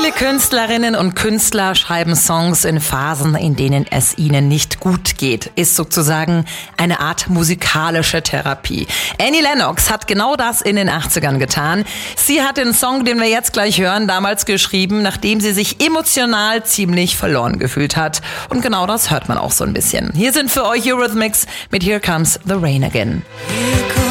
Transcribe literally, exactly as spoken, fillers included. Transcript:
Viele Künstlerinnen und Künstler schreiben Songs in Phasen, in denen es ihnen nicht gut geht. Ist sozusagen eine Art musikalische Therapie. Annie Lennox hat genau das in den achtzigern getan. Sie hat den Song, den wir jetzt gleich hören, damals geschrieben, nachdem sie sich emotional ziemlich verloren gefühlt hat. Und genau das hört man auch so ein bisschen. Hier sind für euch Eurythmics mit Here Comes the Rain Again.